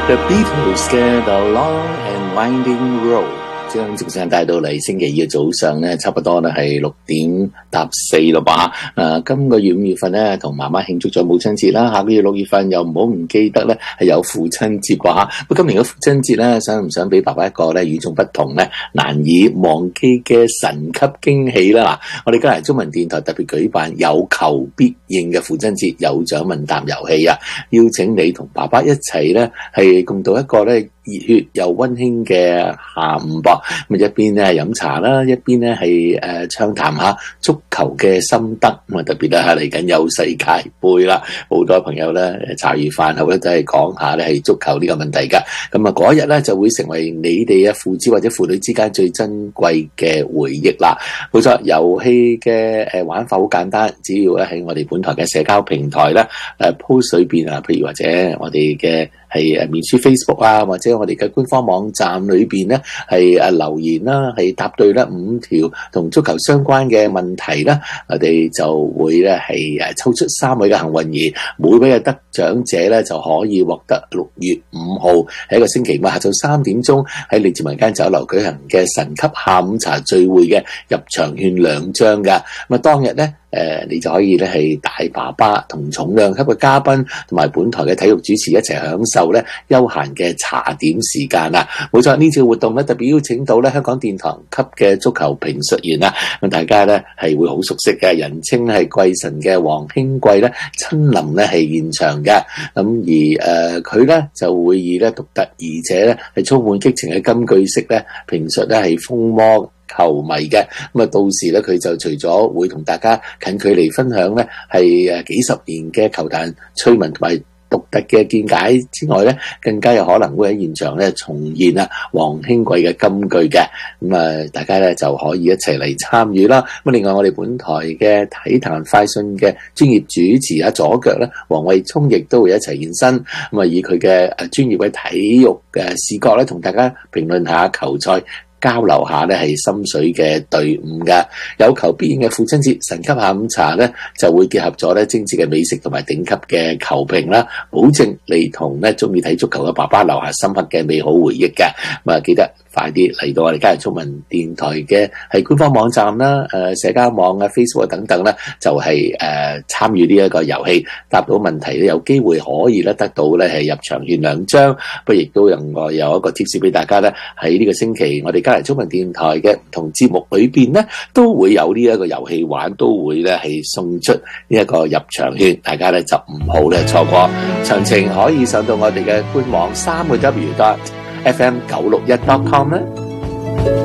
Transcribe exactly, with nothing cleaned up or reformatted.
The Beatles 嘅 The Long and Winding Road 將直上帶到嚟星期二嘅早上咧，差不多咧係六點搭四咯吧。誒、啊，今個月五月份咧，同媽媽慶祝咗母親節啦。下個月六月份又唔好唔記得咧，係有父親節啩。不過今年嘅父親節咧，想唔想俾爸爸一個咧與眾不同咧，難以忘記嘅神級驚喜啦？我哋今日中文電台特別舉辦有求必應嘅父親節有獎問答遊戲啊！邀請你同爸爸一齊咧，係共度一個咧熱血又溫馨嘅下午噃。咁一邊咧係飲茶啦，一邊咧係誒暢談下足球嘅心得。咁啊特別咧係嚟緊有世界盃啦，好多朋友咧茶餘飯後咧都係講下咧係足球呢個問題噶。咁啊嗰一日咧就會成為你哋嘅父子或者父女之間最珍貴嘅回憶啦。冇錯，遊戲嘅誒玩法好簡單，只要咧喺我哋本台嘅社交平台咧誒 post 裏邊啊，譬如或者我哋嘅係誒面書 Facebook 啊，或者我哋嘅官方網站裏邊咧係誒留言啦，係答對咧五條同足球相關嘅問題啦，我哋就會咧係誒抽出三位嘅幸運兒，每位嘅得獎者咧就可以獲得六月五號喺一個星期五下晝三點鐘喺利智民間酒樓舉行嘅神級下午茶聚會嘅入場券兩張噶。咁啊當日咧誒你就可以咧係帶爸爸同重量級嘅嘉賓同埋本台嘅體育主持一齊享受咧休閒嘅茶點時間啦。冇錯，呢次活動咧特別邀請到咧香港殿堂級嘅足球評述員啦，咁大家咧係會好熟悉嘅，人稱係貴神嘅黃興貴咧親臨咧係現場嘅。咁而誒佢咧就會以咧獨特而且咧係充滿激情嘅金句式咧評述咧係風魔球迷嘅。咁啊到時咧佢就除咗會同大家近距離分享咧係誒幾十年嘅球壇趣聞同埋獨特嘅見解之外咧，更加有可能會喺現場咧重現啊黃興貴嘅金句嘅。咁啊大家咧就可以一齊嚟參與啦。咁另外我哋本台嘅體壇快訊嘅專業主持啊左腳咧黃慧聰亦都會一齊現身，咁啊以佢嘅誒專業嘅體育嘅視角咧同大家評論下球賽，交流下咧係心水嘅隊伍嘅。有求必應嘅父親節神級下午茶咧就會結合咗咧精緻嘅美食同埋頂級嘅球評啦，保證你同咧中意睇足球嘅爸爸留下深刻嘅美好回憶嘅。咁啊記得快啲嚟到我哋今日中文電台嘅係官方網站啦、誒社交網啊、Facebook 等等咧，就係誒參與呢一個遊戲，答到問題咧有機會可以咧得到咧係入場券兩張。不過亦都另外有一個貼士俾大家咧，喺呢個星期我哋今日中文電台嘅唔同節目裏邊咧都會有呢一個遊戲玩，都會咧係送出呢一個入場券，大家咧就唔好咧錯過。詳情可以上到我哋嘅官網三個 W dot F M 九六一 dot com 咧。